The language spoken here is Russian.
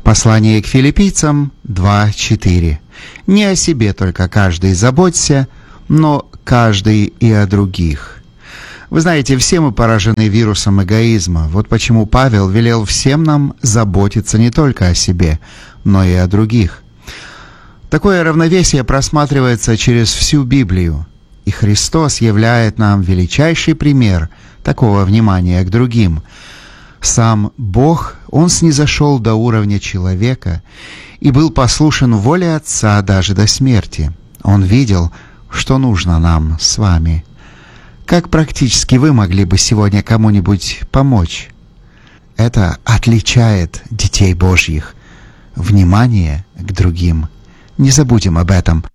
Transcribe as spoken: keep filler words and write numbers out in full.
Послание к филиппийцам два четыре. «Не о себе только каждый заботься, но каждый и о других». Вы знаете, все мы поражены вирусом эгоизма. Вот почему Павел велел всем нам заботиться не только о себе, но и о других. Такое равновесие просматривается через всю Библию, и Христос являет нам величайший пример такого внимания к другим. Сам Бог, Он снизошел до уровня человека и был послушен воле Отца даже до смерти. Он видел, что нужно нам с вами. Как практически вы могли бы сегодня кому-нибудь помочь? Это отличает детей Божьих. Внимание к другим. Не забудем об этом.